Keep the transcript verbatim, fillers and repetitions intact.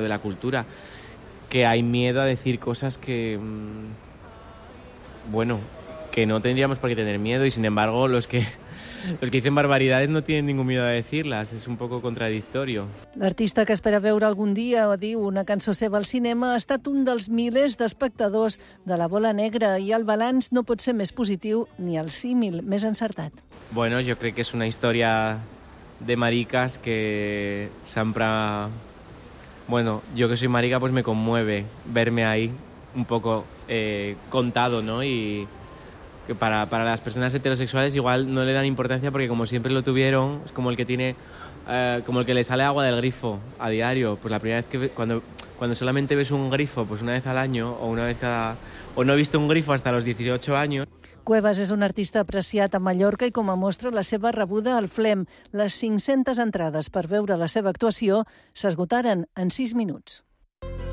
la cultura, que hay miedo a decir cosas que, bueno, que no tendríamos por qué tener miedo, y sin embargo los que, los que dicen barbaridades no tienen ningún miedo a decirlas. Es un poco contradictorio. L'artista que espera veure algun dia, diu, una cançó seva al cinema, ha estat un dels milers d'espectadors de La Bola Negra, i el balanç no pot ser més positiu ni el símil més encertat. Bueno, yo creo que es una historia de maricas que siempre... Bueno, yo que soy marica, pues me conmueve verme ahí un poco eh, contado, ¿no? Y que para, para las personas heterosexuales igual no le dan importancia porque como siempre lo tuvieron, es como el que tiene, eh, como el que le sale agua del grifo a diario. Pues la primera vez que ve, cuando, cuando solamente ves un grifo, pues una vez al año o una vez cada... o no he visto un grifo hasta los dieciocho años. Cuevas és un artista apreciat a Mallorca i com a mostra la seva rebuda al Flem. Les cinc-centes entrades per veure la seva actuació s'esgotaren en sis minuts.